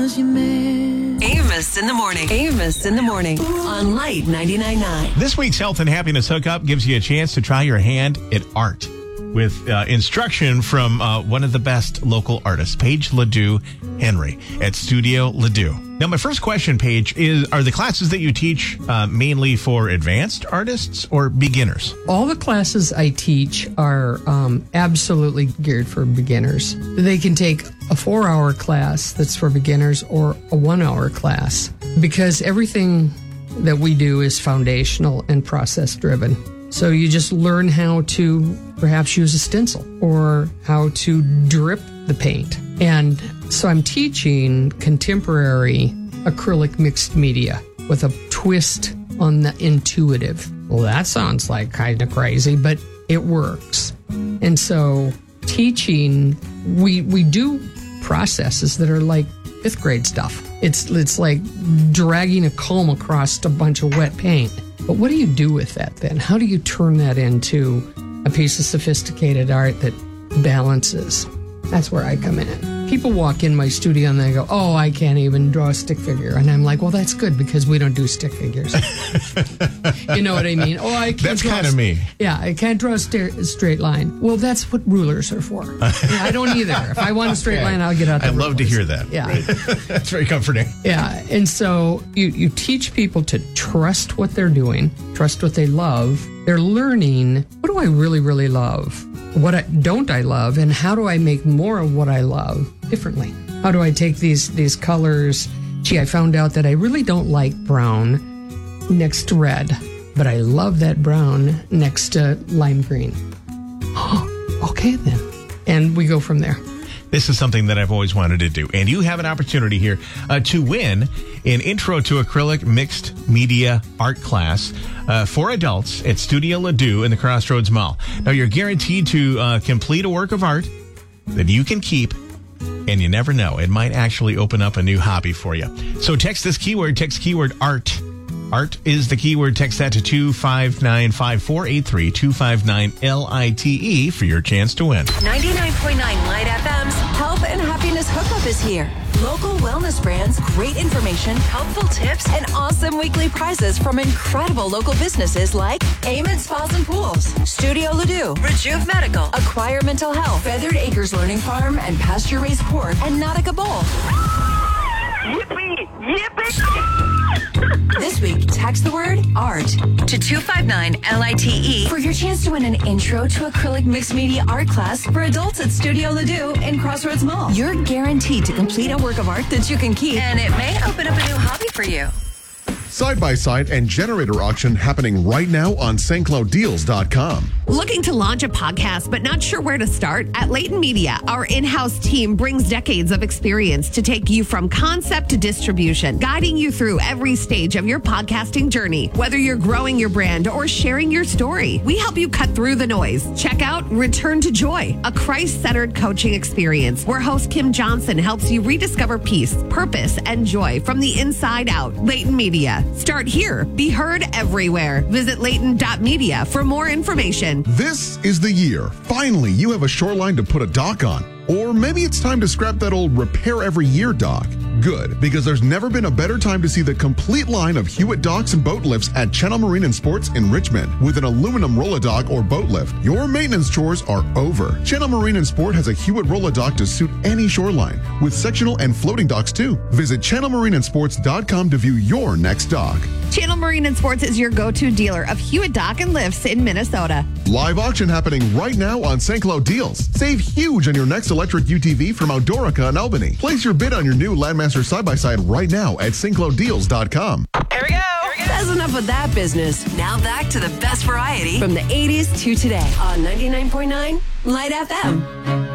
Amos in the morning. Amos in the morning on Light 99.9. This week's Health and Happiness Hookup gives you a chance to try your hand at art with instruction from one of the best local artists, Paige Ledoux Henry at Studio Ledoux. Now, my first question, Paige, are the classes that you teach mainly for advanced artists or beginners? All the classes I teach are absolutely geared for beginners. They can take a 4-hour class that's for beginners or a 1-hour class because everything that we do is foundational and process driven. So you just learn how to perhaps use a stencil or how to drip the paint. And so I'm teaching contemporary acrylic mixed media with a twist on the intuitive. Well, that sounds like kind of crazy, but it works. And so teaching, we do processes that are like 5th grade stuff. It's like dragging a comb across a bunch of wet paint. But what do you do with that then? How do you turn that into a piece of sophisticated art that balances? That's where I come in. People walk in my studio and they go, "Oh, I can't even draw a stick figure." And I'm like, "Well, that's good because we don't do stick figures." You know what I mean? "Oh, I can't That's kind of me. Yeah, I can't draw a straight line." Well, that's what rulers are for. Yeah, I don't either. If I want a straight line, I'll get out the I love to rulers. hear that. Yeah. That's very comforting. Yeah, and so you teach people to trust what they're doing, trust what they love. They're learning, what do I really, really love? What don't I love? And how do I make more of what I love differently? How do I take these colors? Gee, I found out that I really don't like brown next to red, but I love that brown next to lime green. Okay, then. And we go from there. This is something that I've always wanted to do. And you have an opportunity here to win an Intro to Acrylic Mixed Media Art class for adults at Studio Ledoux in the Crossroads Mall. Now, you're guaranteed to complete a work of art that you can keep, and you never know. It might actually open up a new hobby for you. So text this keyword, art. Art is the keyword. Text that to 259-5483, 259-LITE for your chance to win. 99.9 Light FM's Health and Happiness Hookup is here. Local wellness brands, great information, helpful tips, and awesome weekly prizes from incredible local businesses like Amen Spas and Pools, Studio Ledoux, Rejuve Medical, Acquire Mental Health, Feathered Acres Learning Farm, and Pasture Raised Pork, and Nautica Bowl. Yippee! Yippee! This week, text the word ART to 259-LITE for your chance to win an Intro to Acrylic Mixed Media Art class for adults at Studio Ledoux in Crossroads Mall. You're guaranteed to complete a work of art that you can keep, and it may open up a new hobby for you. Side-by-side and generator auction happening right now on StCloudDeals.com. Looking to launch a podcast but not sure where to start? At Layton Media, our in-house team brings decades of experience to take you from concept to distribution, guiding you through every stage of your podcasting journey. Whether you're growing your brand or sharing your story, we help you cut through the noise. Check out Return to Joy, a Christ-centered coaching experience where host Kim Johnson helps you rediscover peace, purpose, and joy from the inside out. Layton Media. Start here. Be heard everywhere. Visit Layton.media for more information. This is the year. Finally, you have a shoreline to put a dock on. Or maybe it's time to scrap that old repair every year dock. Good, because there's never been a better time to see the complete line of Hewitt docks and boat lifts at Channel Marine and Sports in Richmond. With an aluminum roll-a-dock or boat lift, your maintenance chores are over. Channel Marine and Sport has a Hewitt roll-a-dock to suit any shoreline, with sectional and floating docks too. Visit channelmarineandsports.com to view your next dock. Channel Marine and Sports is your go-to dealer of Hewitt Dock and Lifts in Minnesota. Live auction happening right now on St. Cloud Deals. Save huge on your next electric UTV from Outdoorica in Albany. Place your bid on your new Landmaster side-by-side right now at StCloudDeals.com. Here we go. That's enough of that business. Now back to the best variety from the 80s to today on 99.9 Light FM.